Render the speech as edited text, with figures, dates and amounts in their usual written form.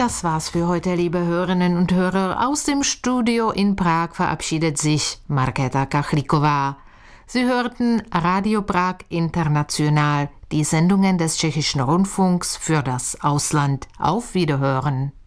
Das war's für heute, liebe Hörerinnen und Hörer. Aus dem Studio in Prag verabschiedet sich Markéta Kachlíková. Sie hörten Radio Prag International, die Sendungen des Tschechischen Rundfunks für das Ausland. Auf Wiederhören.